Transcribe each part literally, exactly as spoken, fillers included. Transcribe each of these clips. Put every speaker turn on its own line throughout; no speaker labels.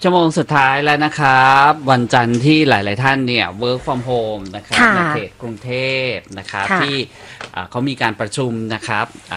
ชั่วโมงสุดท้ายแล้วนะครับวันจันทร์ที่หลายๆท่านเนี่ย work from home นะครับในเขตกรุงเทพนะครับที่เขามีการประชุมนะครับ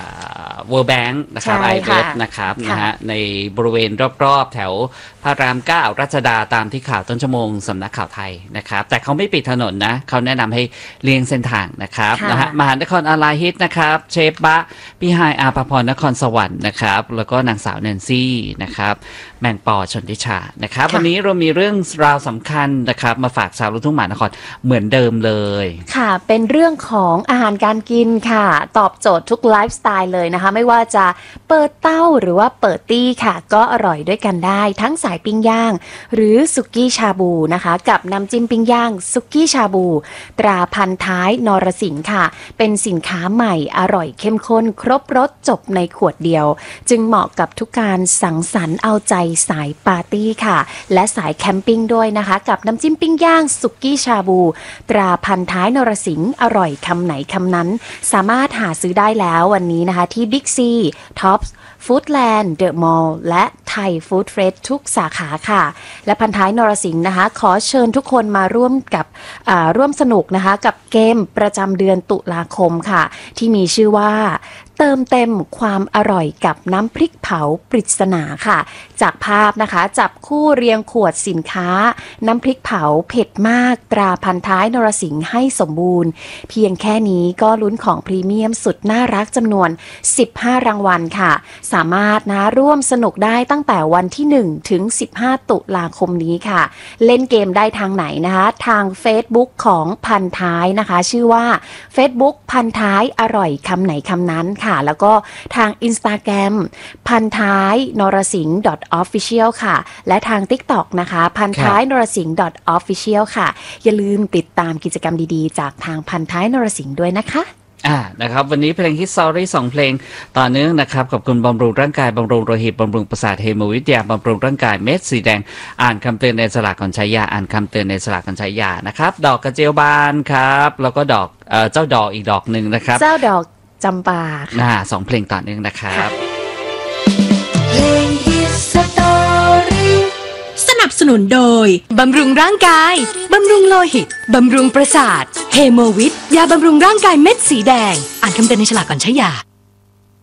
World Bank นะครับ ไอ เอฟ นะครับนะฮะในบริเวณรอบๆแถวพระรามเก้ารัชดาตามที่ข่าวต้นชั่วโมงสำนักข่าวไทยนะครับแต่เขาไม่ปิดถนนนะเขาแนะนำให้เลี่ยงเส้นทางนะครับนะฮะมหานครออนไลน์ฮิตนะครับเชฟบะพี่ไฮอาภพรนครสวรรค์นะครับแล้วก็นางสาวแนนซี่นะครับแมงปอชนทิชานะครับวันนี้เรามีเรื่องราวสำคัญนะครับมาฝากชาวลูกทุ่งมหานครเหมือนเดิมเลย
ค่ะเป็นเรื่องของอาหารการกินค่ะตอบโจทย์ทุกไลฟ์สไตล์เลยนะคะไม่ว่าจะเปิดเต้าหรือว่าเปิดตี้ค่ะก็อร่อยด้วยกันได้ทั้งสายปิ้งย่างหรือสุกี้ชาบูนะคะกับน้ำจิ้มปิ้งย่างสุกี้ชาบูตราพันท้ายนรสิงห์ค่ะเป็นสินค้าใหม่อร่อยเข้มข้นครบรสจบในขวดเดียวจึงเหมาะกับทุกการสังสรรค์เอาใจสายปาร์ตี้ค่ะและสายแคมปิ้งด้วยนะคะกับน้ำจิ้มปิ้งย่างสุกี้ชาบูตราพันท้ายนรสิงห์อร่อยคำไหนคำนั้นสามารถหาซื้อได้แล้ววันนี้นะคะที่บิ๊กซีท็อปส์ฟู้ดแลนด์เดอะมอลล์และไทยฟู้ดเฟรชทุกสาขาค่ะและพันท้ายนรสิงห์นะคะขอเชิญทุกคนมาร่วมกับร่วมสนุกนะคะกับเกมประจำเดือนตุลาคมค่ะที่มีชื่อว่าเติมเต็มความอร่อยกับน้ำพริกเผาปริศนาค่ะจากภาพนะคะจับคู่เรียงขวดสินค้าน้ำพริกเผาเผ็ดมากตราพันท้ายนรสิงห์ให้สมบูรณ์เพียงแค่นี้ก็ลุ้นของพรีเมียมสุดน่ารักจำนวนสิบห้ารางวัลค่ะสามารถนะร่วมสนุกได้ตั้งแต่วันที่หนึ่งถึงสิบห้าตุลาคมนี้ค่ะเล่นเกมได้ทางไหนนะคะทาง Facebook ของพันท้ายนะคะชื่อว่า Facebook พันท้ายอร่อยคำไหนคำนั้นค่ะแล้วก็ทาง Instagram พันท้ายนรสิงห์ .official ค่ะและทาง TikTok นะคะพันท้ายนรสิงห์ .official ค่ะอย่าลืมติดตามกิจกรรมดีๆจากทางพันท้ายนรสิงห์ด้วยนะคะ
อ่านะครับวันนี้เพลงฮิตซอรี่สองเพลงต่อเนื่องนะครับขอบคุณบำรุงร่างกายบำรุงโลหิตบำรุงประสาทเฮโมวิทยาบำรุงร่างกายเม็ดสีแดงอ่านคำเตือนในฉลากก่อนใช้ยาอ่านคำเตือนในฉลากก่อนใช้ยานะครับดอกกระเจียวบานครับแล้วก็ดอกเอ่อเจ้าดอกอีกดอกหนึ่งนะครับ
เจ้าดอกจำปา
ค่ะสองเพลงต่อเนื่องนะครับ
เพลงฮิตสตอรี่
สนับสนุนโดยบำรุงร่างกายบำรุงโลหิตบำรุงประสาทเฮโมวิทยาบำรุงร่างกายเม็ดสีแดงอ่านคำเตือนในฉลากก่อนใช้ยา